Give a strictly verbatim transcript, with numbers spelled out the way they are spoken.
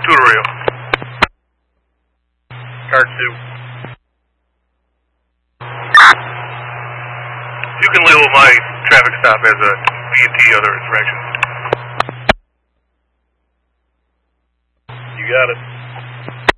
two to radio. Car two. You can label my traffic stop as a B and T other infraction.